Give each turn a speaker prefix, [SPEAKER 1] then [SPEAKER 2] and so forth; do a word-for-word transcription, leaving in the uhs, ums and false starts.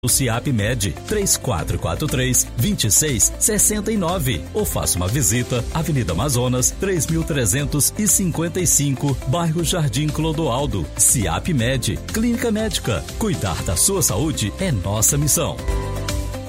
[SPEAKER 1] O CIAP-Med três quatro quatro três, dois seis seis nove ou faça uma visita Avenida Amazonas três mil trezentos e cinquenta e cinco, bairro Jardim Clodoaldo. CIAP-Med, Clínica Médica. Cuidar da sua saúde é nossa missão.